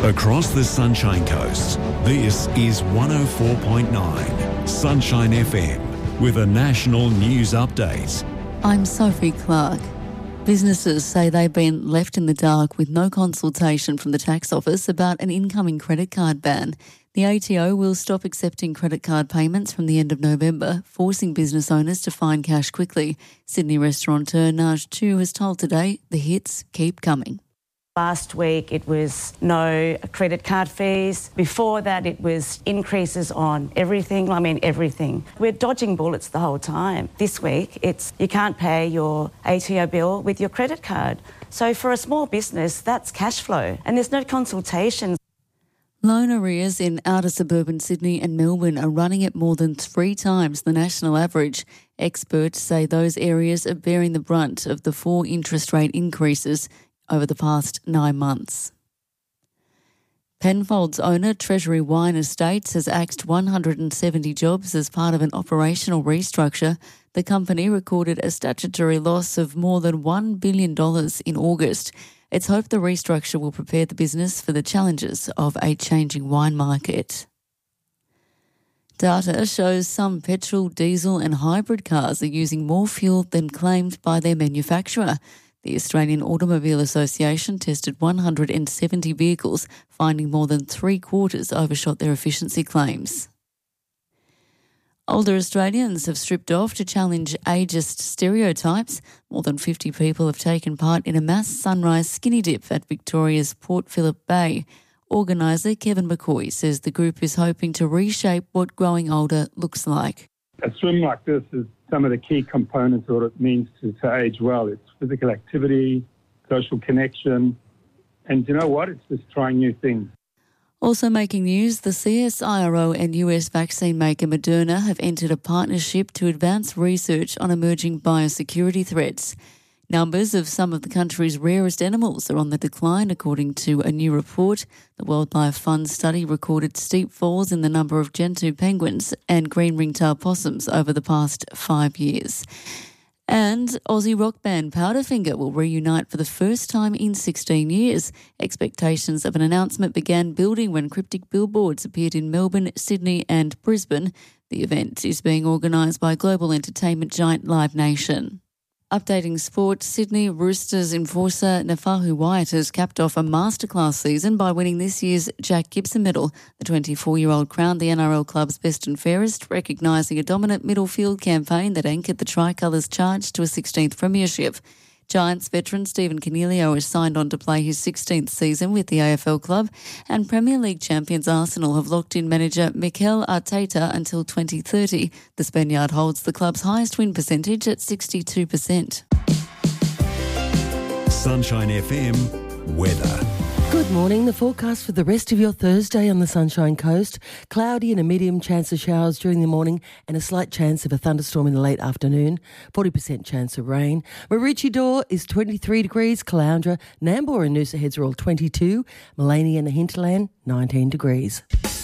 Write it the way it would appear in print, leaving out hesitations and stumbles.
Across the Sunshine Coast, this is 104.9 Sunshine FM with a national news update. I'm Sophie Clark. Businesses say they've been left in the dark with no consultation from the tax office about an incoming credit card ban. The ATO will stop accepting credit card payments from the end of November, forcing business owners to find cash quickly. Sydney restaurateur Naj Chu has told Today the hits keep coming. Last week it was no credit card fees. Before that it was increases on everything. Everything. We're dodging bullets the whole time. This week it's you can't pay your ATO bill with your credit card. So for a small business, that's cash flow and there's no consultation. Loan arrears in outer suburban Sydney and Melbourne are running at more than 3 times the national average. Experts say those areas are bearing the brunt of the 4 interest rate increases over the past 9 months. Penfolds owner Treasury Wine Estates has axed 170 jobs as part of an operational restructure. The company recorded a statutory loss of more than $1 billion in August. It's hoped the restructure will prepare the business for the challenges of a changing wine market. Data shows some petrol, diesel and hybrid cars are using more fuel than claimed by their manufacturer. The Australian Automobile Association tested 170 vehicles, finding more than 3/4 overshot their efficiency claims. Older Australians have stripped off to challenge ageist stereotypes. More than 50 people have taken part in a mass sunrise skinny dip at Victoria's Port Phillip Bay. Organiser Kevin McCoy says the group is hoping to reshape what growing older looks like. A swim like this is some of the key components of what it means to age well. It's physical activity, social connection, and you know what? It's just trying new things. Also making news, the CSIRO and US vaccine maker Moderna have entered a partnership to advance research on emerging biosecurity threats. Numbers of some of the country's rarest animals are on the decline, according to a new report. The Wildlife Fund study recorded steep falls in the number of gentoo penguins and green ringtail possums over the past 5 years. And Aussie rock band Powderfinger will reunite for the first time in 16 years. Expectations of an announcement began building when cryptic billboards appeared in Melbourne, Sydney and Brisbane. The event is being organised by global entertainment giant Live Nation. Updating sport, Sydney Roosters enforcer Nafahu Wyatt has capped off a masterclass season by winning this year's Jack Gibson medal. The 24-year-old crowned the NRL club's best and fairest, recognising a dominant middle field campaign that anchored the Tricolours' charge to a 16th premiership. Giants veteran Stephen Coniglio has signed on to play his 16th season with the AFL club, and Premier League champions Arsenal have locked in manager Mikel Arteta until 2030. The Spaniard holds the club's highest win percentage at 62%. Sunshine FM weather. Good morning. The forecast for the rest of your Thursday on the Sunshine Coast. Cloudy and a medium chance of showers during the morning and a slight chance of a thunderstorm in the late afternoon. 40% chance of rain. Maroochydore is 23 degrees. Caloundra, Nambour and Noosa Heads are all 22. Maleny and the hinterland, 19 degrees.